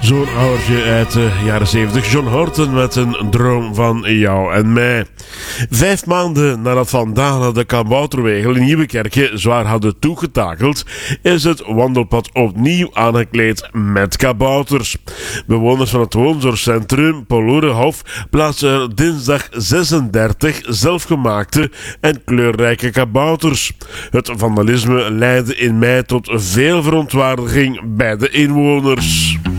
Zo'n oudertje uit de jaren 70. John Horton met een droom van jou en mij. 5 maanden nadat Van Dalen de kabouterwegel in Nieuwekerke zwaar hadden toegetakeld, is het wandelpad opnieuw aangekleed met kabouters. Bewoners van het woonzorgcentrum Poloerenhof plaatsen er dinsdag 36 zelfgemaakte en kleurrijke kabouters. Het vandalisme leidde in mei tot veel verontwaardiging bij de inwoners.